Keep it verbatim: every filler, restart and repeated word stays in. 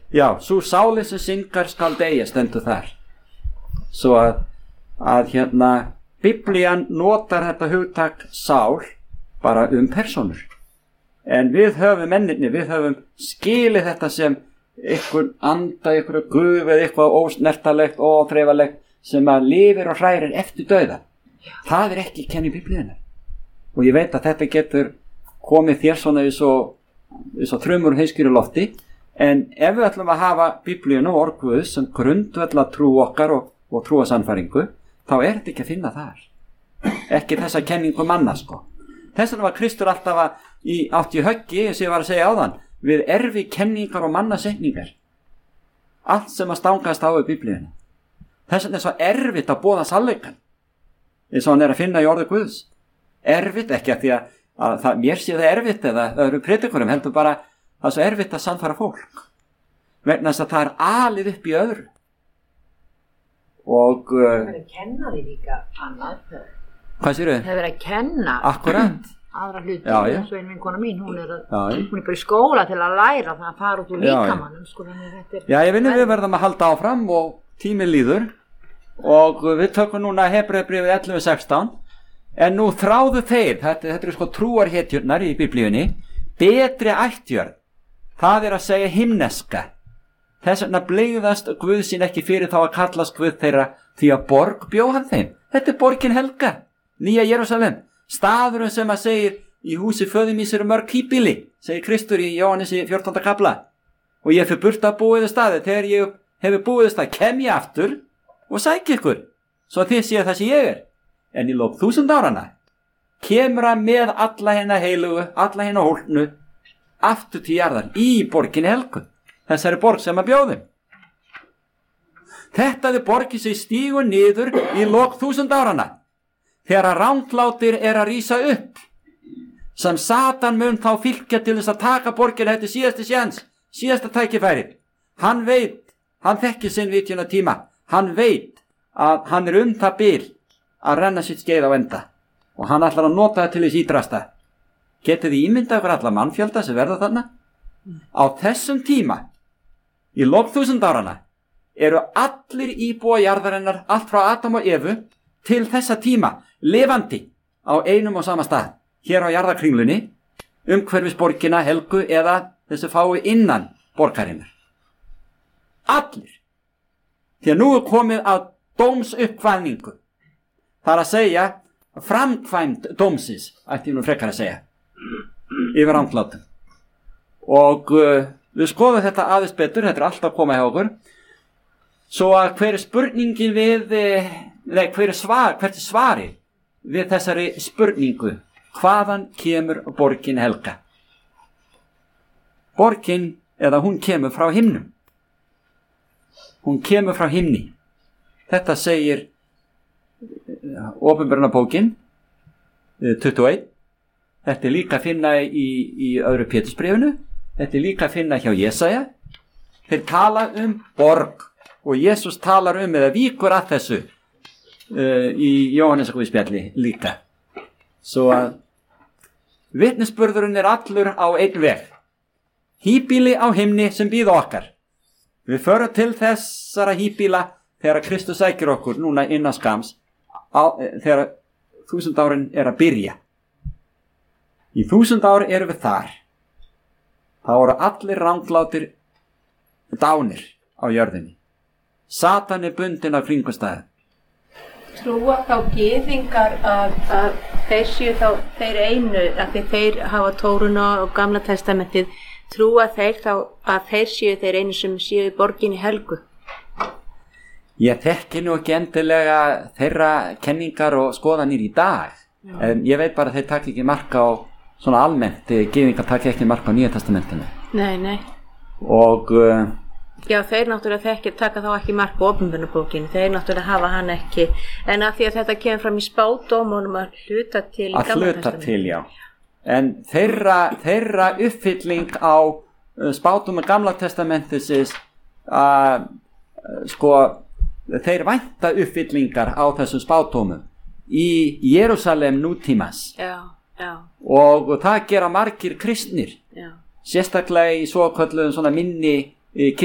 Já, sú sálin sem syngar skal deyja, stendur þar. Svo að, að hérna Biblían notar þetta hugtak sál bara um persónur. En við höfum mennirni, við höfum skilið þetta sem einhver anda, einhver guð eða eitthvað ósnertalegt og óþreifalegt sem að lifir og hrærir eftir dauða. Það er ekki kenning Biblíunnar. Og ég veit að þetta getur komið þér svona í svo, í svo þrumur og heiskýru lofti, en ef við ætlum að hafa Biblíuna og orð Guðs sem grundvalla trú okkar og, og trúasannfæringu, þá er þetta ekki að finna þar. Ekki þessa kenningu manna, sko. Þess vegna var Kristur alltaf að í, átt í höggi, eins og ég var að segja áðan, við erfi kenningar og mannasetningar. Allt sem að stangast á í Biblíuna. Þess vegna er svo erfitt að boða sannleikann, eins og hann er að finna í orði Guðs. Erfitt, ekki að því að, að það, mér sé það erfitt eða öðru predikurum, heldur bara það er svo erfitt að sannfæra fólk. Vegna þess að það er alið upp í öðru. Og uh, það er að kenna því líka annað. Hvað sér þau? Það er að kenna Akkurat. aðra hluti. Já, já. Eins og ein vinkona mín, hún er, að, Já, já. hún er bara í skóla til að læra það að fara út úr Já, já. líkamannum. Sko, þannig að þetta er Já, ég vinn við verðum að halda áfram og tíminn líður og við tökum núna Hebreubréfið ellefu sextán, en nú þráðu þeir, þetta, þetta eru sko trúarhetjurnar í Biblíunni, betri ættjörn, það er að segja himneska. Þess vegna blegðast Guð sín ekki fyrir þá að kallast Guð þeirra, því að borg bjó hann þeim. Þetta er borgin helga, Nýja Jerúsalem, staðurinn sem að segir í húsi föður míns eru mörg híbýli, segir Kristur í Jóhannesi fjórtánda kafla, og ég fyrir burt að búiðu staði, þegar ég hefur búiðu staði kem ég aftur og sæki ykkur, svo þið séu það sem ég er. En í lok þúsund árana kemur hann með alla hérna heilugu, alla hérna hólnu aftur til jarðar í borginni helgu, þessari borg sem að bjóðum. Þetta er borgin sem stígur niður í lok þúsund árana, þegar að ranglátir er að rísa upp, sem Satan mun þá fylgja til þess að taka borgina. Þetta er síðasti sjans, síðasta tækifæri. Hann veit, hann þekkir sinn vitjuna tíma, hann veit að hann er um það bil að renna sitt skeið á enda og hann ætlar að nota það til þess ídrasta. Getið þið ímyndað ykkur alla mannfjölda sem verða þarna? Á þessum tíma, í lok þúsund árana, eru allir íbúa jarðarinnar, allt frá Adam og Evu, til þessa tíma, lifandi á einum og sama stað, hér á jarðarkringlunni, umhverfis borgina helgu eða þessu fái innan borgarinnar. Allir. Því að nú er komið að dómsuppkvæðningu. Það er að segja framkvæmd dómsins, ætti ég nú frekar að segja, yfir ranglátum. Og uh, við skoðum þetta aðeins betur, þetta er alltaf að koma hjá okkur, svo að hver er spurningin við, eða hver er svar, hvert er svari við þessari spurningu, hvaðan kemur borgin helga? Borgin, eða hún kemur frá himnum. Hún kemur frá himni. Þetta segir Opinberunarbókin tuttugu og eitt. Þetta er líka að finna í, í öðru Pétursbréfinu. Þetta er líka að finna hjá Jesaja. Þeir tala um borg og Jesús talar um eða víkur að þessu uh, í Jóhannesarguðspjalli líka. Svo að vitnisburðurinn er allur á einn veg. Híbýli á himni sem býða okkar. Við förum til þessara híbýla þegar Kristus sækir okkur núna innan skams, á, þegar þúsund árin er að byrja. Í þúsund ári erum við þar. Það voru allir ranglátir dánir á jörðinni. Satan er bundinn af kringumstæðum. Trúa þá gyðingar að, að þeir séu þá þeir einu, að því þeir hafa Tóruna og Gamla testamentið, trúa þeir þá að þeir séu þeir einu sem séu í borginni helgu? Ég þekki nú ekki endilega þeirra kenningar og skoðanir í dag. Já. En ég veit bara að þeir taka ekki marka á svona almennt, gyðingar taka ekki marka á Nýja testamentinu. Nei, nei. Og uh, já, þeir náttúrulega þekki, taka þá ekki marka á Opinberunarbókinni, þeir náttúrulega hafa hann ekki, en að því að þetta kemur fram í spádómunum að hluta til í Gamla að hluta til, já. En þeirra, þeirra uppfylling á uh, spádómum Gamla testamentisins að uh, sko þeir vænta uppfyllingar á þessum spádómum í Jerúsalem nútímans. Já, já. Og það gera margir kristnir, já. Sérstaklega í svokölluðum svona minni